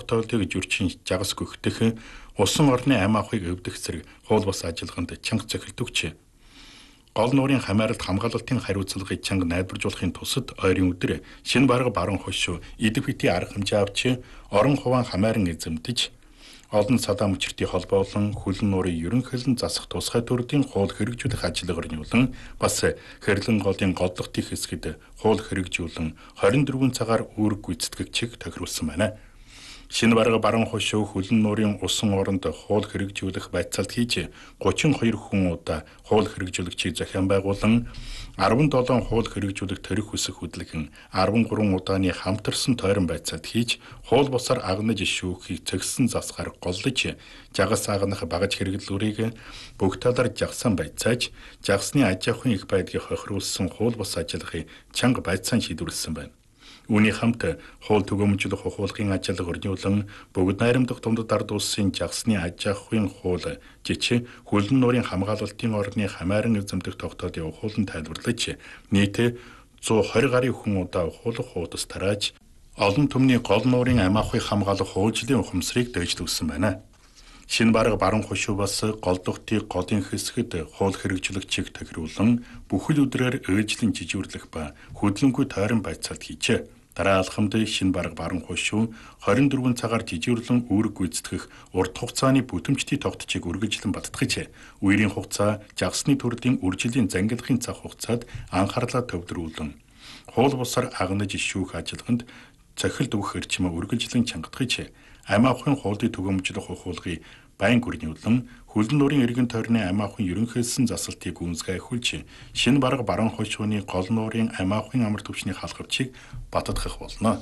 тогтоолыг жүрчин жагас гүхдэх усан орны ам авахыг өвдөх зэрэг хуул бус ажиллагаанд чанга цохилдөгч. Гол нуурын хамааралд хамгаалалтын хариуцлагыг чанга найдваржуулахын тусад ойрын өдөр шинэ бараг баруун хошуу идэв хити арга хэмжээ авч орон хуваан хамааран эзэмдэж олон садаа мөчртийн холбоо болон хүлэн нуурын ерөнхийлөн засах тусгай төрлийн хууль хэрэгжүүлэх ажиллагаар нүүлэн бас хэрлэн голын голдохтын хэсгэд хууль хэрэгжүүлэн 24 цагаар үүрэг гүйцэтгэгчийг тохируулсан байна. Шинэ бараг баруун хошуу хүлэн нуурын усан оронд хууль хэрэгжүүлэх байцаалт хийж 32 хүн удаа хууль хэрэгжүүлэгчийг захиан байгуулан 17 хууль хэрэгжүүлэх төрөх хүсэх хөдөлгөн 13 удааны хамтарсан тойрон байцаалт хийж хууль бусаар агнаж шүүхийг цэгсэн засгаар голлож жагас агнах багаж хэрэглүүрийг бүх талаар жагсаан байцааж жагсны аж ахуйн их байдлыг хохируулсан хууль бус ажиллахыг чанга байцаан шийдвэрлэсэн байна. Үүний хамт хууль түгээмжлэх ухуулгын ажиллагаа өрнүүлэн бүгд найрамдах дундад ард улсын жагсны аж ахуйн хууль жич хүлэн нуурын хамгаалалтын орны хамааран эзэмдэх тогтоолын ухуулан тайлбарлаж нийт 120 гаруй хүн удаа ухуулах хуудас тарааж олон түмний гол нуурын ам авахыг хамгаалах хуулийн ухамсарыг дэвжлүүлсэн байна. Шинэ бараг баруун хошуу бас голдохтын голын хэсгэд хууль хэрэгжүүлэгчийг тохируулан бүхэл өдрөөр ээлжлэн жижүүрлэх ба хөдөлгөөнгүй тойрон байцаалт хийжээ. Дараа алхамд шинэ бараг баруун хошуу 24 цагаар жижүүрлэн үүрэг гүйцэтгэх урт хугацааны бүтэмжтийн тогтцыг үргэлжлэн баттгаж, үерийн хугацаа жагсны төрлийн үржилийн зангилахын цаг хугацаад анхаарлаа төвлөрүүлэн, хууль бусаар агнаж шүүх ажиллагаанд цохилт өгөх эрчимээ үргэлжлэн чангатгаж, ам авахын хуулийн түгээмжлэх ухуулгыг байн гүрнүүлэн хүлэн нуурын эргэн тойрны ам авахын ерөнхийлсөн засалтыг гүнзгий ахиулж шинэ бараг баруун хошууны гол нуурын ам авахын амар түвшний халхавчийг баттгах болно.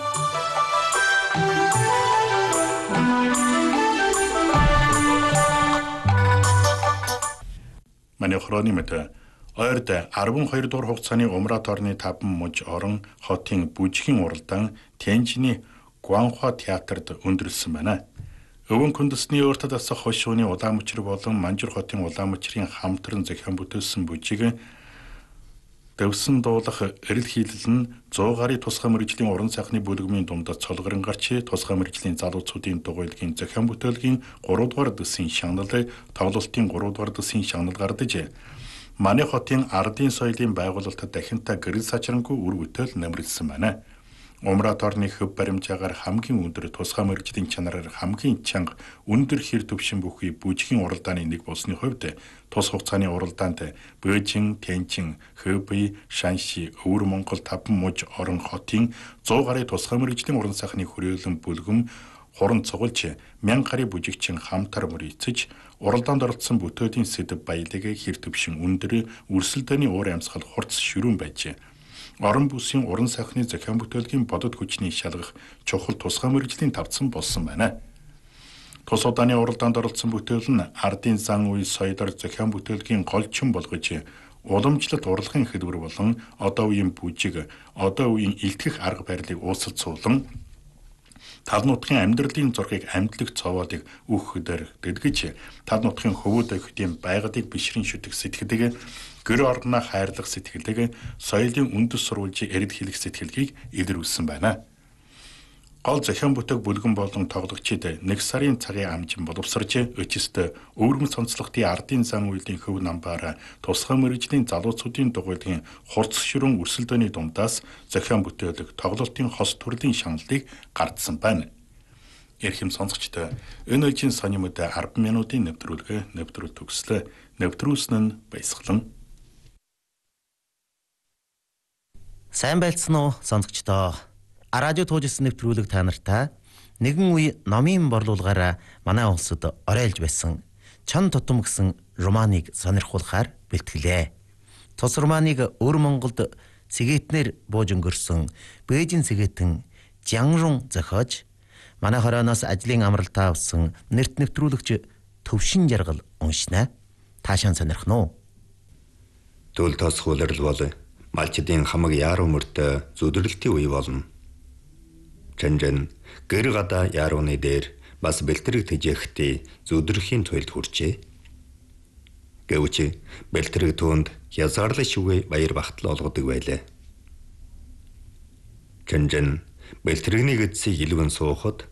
Манай хроны мэт ойрд 12 дугаар хугацааны Умрат орны 5 муж орон хотын бүжгийн уралдаан Тянжины Гуанхуа театрт өндөрлсөн байна. Өвөн күндэсний өөртөд асах хошууны улаан мөчр болон Манжур хотын улаан мөчрийн хамтран зохион бүтээсэн бүжиг дэвсэн дуулах эрэл хийлэл нь 100 гаруй тусгай мэргэжлийн уран сайхны бүлгмийн дундад цолгорон гарч тусгай мэргэжлийн залуучуудын дугуйлгийн зохион бүтээлгийн 3 дугаар дэсийн шагнал тоглолтын 3 дугаар дэсийн шагнал гардаж манай хотын ардын соёлын байгуулалтад дахинтаа гэрэл сачрангүй үр бүтээл нэмэрлсэн байна. Умрат орны хөв баримжаагаар хамгийн өндөр тусгай мэргэжлийн чанараар хамгийн чанга өндөр хэр төвшин бүхий бүжгийн уралдааны нэг болсны хувьд тус хугацааны уралдаанд Бээжин, Тянжин, Хэбэй, Шанши, Өвөр Монгол 5 муж орон хотын 100 гаруй тусгай мэргэжлийн уран сайхны хүрээлэн бүлгэм хуран цугулж 1000 гаруй бүжигчин хамтар мөрийцэж уралдаанд оролцсон бүтээлийн сэдэв баялаг хэр төвшин өндөр өрсөлдөөний уур амьсгал хурц ширүүн байж орон бүсийн уран сайхны зохион бүтээлгийн бодод хүчний шалгах чухал тусгай мэргэжлийн тавцсан болсон байна. Тус удааны уралдаанд оролцсон бүтээл нь ардын зан үе соёлоор зохион бүтээлгийн голчин болгож уламжлалт урлагийн хэлбэр болон одоо үеийн бүжиг, одоо үеийн илтгэх арга барилыг уусад суулан тал нутгийн амьдралын зургийг амьдлах цовоодыг өгөхөөр дэдгэж тал нутгийн хөвөд охидын байгалыг бишрэн шүтэх сэтгэлийг гэр орноо хайрлах сэтгэлийг соёлын үндэс сурвалжийг эрд хэлэх сэтгэлгийг илрүүлсэн байна. Гол зохион бүтээх бүлгэн болон тоглогчид нэг сарын цагийн амжин боловсрж өчөст өвөрмөн сонцлогтын ардын зан үйлийн хөв намбаар тусгай мэргэжлийн залуучуудын дугуйлын хурц ширүүн өрсөлдөөний дундаас зохион бүтээлэг тоглолтын хос төрлийн шаналлыг гардсан байна. Эрхэм сонсогчдоо энэ үеийн сони мэд 10 минутын нэвтрүүлгээ нэвтрүүл төгслөө. Нэвтрүүлсэн нь баясгалан. Сайн байлцсан уу сонсогчдоо? Радио туужсэн нэвтрүүлэг та нартай нэгэн үе номын борлуулгаараа манай улсад орайлж байсан Чон тутам гэсэн романыг сонирхуулахаар бэлтгэлээ. Тус романыг Өвөр Монголд цэгэтнэр бууж өнгөрсөн Бээжин цэгэтэн Жанрун зохиож манай хорооноос ажлын амралтаа авсан нэрт нэвтрүүлэгч Төвшин Жаргал уншнаа. Таашаан сонирхно уу? Дүүл тосх улирал бол малчдын хамаг яаруу мөртөө зүдэрлэлтийн үе болно. Чанжан гэр гадаа яарууны дээр бас бэлтрэг тэжээхтэй зүдрэхийн туйлд хүрчээ. Гэвч бэлтрэг түүнд хязгаарлаж шүгэ баяр багтал олгодог байлаа. Чанжан бэлтрэгний эцсийг илвэн суухад